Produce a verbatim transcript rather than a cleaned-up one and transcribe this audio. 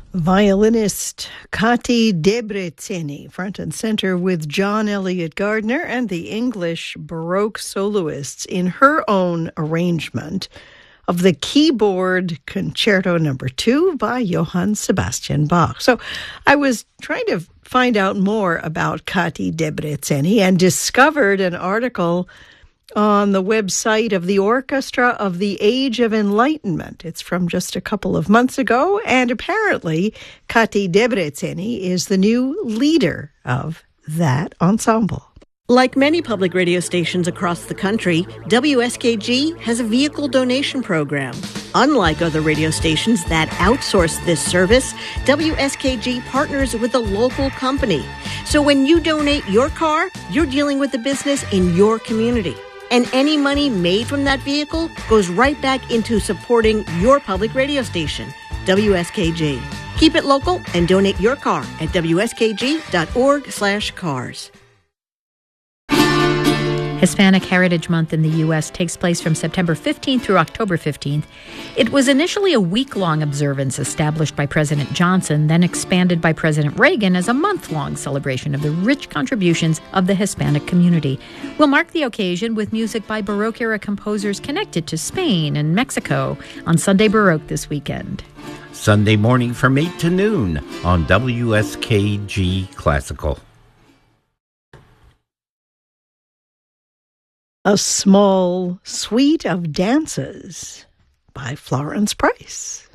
Violinist Kati Debreceni, front and center with John Elliott Gardner and the English Baroque soloists in her own arrangement of the Keyboard Concerto Number Two by Johann Sebastian Bach. So I was trying to find out more about Kati Debreceni and discovered an article on the website of the Orchestra of the Age of Enlightenment. It's from just a couple of months ago, and apparently Kati Debreceni is the new leader of that ensemble. Like many public radio stations across the country, W S K G has a vehicle donation program. Unlike other radio stations that outsource this service, W S K G partners with a local company. So when you donate your car, you're dealing with the business in your community. And any money made from that vehicle goes right back into supporting your public radio station, W S K G. Keep it local and donate your car at W S K G dot org slash cars. Hispanic Heritage Month in the U S takes place from September fifteenth through October fifteenth. It was initially a week-long observance established by President Johnson, then expanded by President Reagan as a month-long celebration of the rich contributions of the Hispanic community. We'll mark the occasion with music by Baroque-era composers connected to Spain and Mexico on Sunday Baroque this weekend. Sunday morning from eight to noon on W S K G Classical. A Small Suite of Dances by Florence Price.